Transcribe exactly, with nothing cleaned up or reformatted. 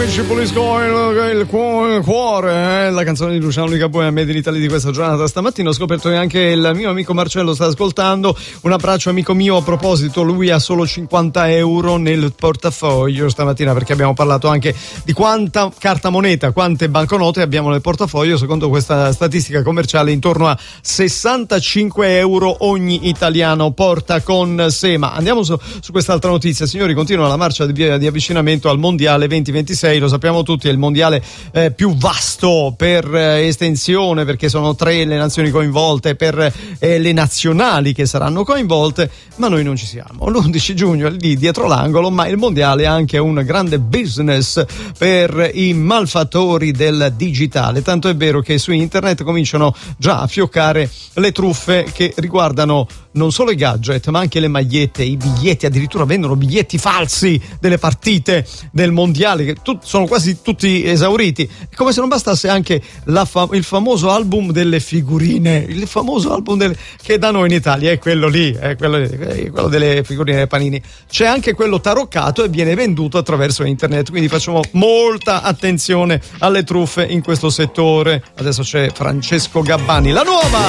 ci pulisco il, il, il cuore, eh? La canzone di Luciano Ligabue a Made in Italy di questa giornata. Stamattina ho scoperto che anche il mio amico Marcello sta ascoltando. Un abbraccio amico mio. A proposito, lui ha solo cinquanta euro nel portafoglio stamattina, perché abbiamo parlato anche di quanta carta moneta, quante banconote abbiamo nel portafoglio. Secondo questa statistica commerciale, intorno a sessantacinque euro ogni italiano porta con sé. Ma andiamo su, su quest'altra notizia, signori. Continua la marcia di, di avvicinamento al mondiale venti ventisei. Lo sappiamo tutti, è il mondiale eh, più vasto per eh, estensione, perché sono tre le nazioni coinvolte, per eh, le nazionali che saranno coinvolte, ma noi non ci siamo. L'undici giugno è lì dietro l'angolo, ma il mondiale è anche un grande business per i malfattori del digitale, tanto è vero che su internet cominciano già a fioccare le truffe che riguardano non solo i gadget, ma anche le magliette, i biglietti. Addirittura vendono biglietti falsi delle partite del mondiale, che tu, sono quasi tutti esauriti. Come se non bastasse anche la fa- il famoso album delle figurine, il famoso album del, che da noi in Italia è quello lì, è quello, è quello delle figurine Panini. C'è anche quello taroccato e viene venduto attraverso internet, quindi facciamo molta attenzione alle truffe in questo settore. Adesso c'è Francesco Gabbani, la nuova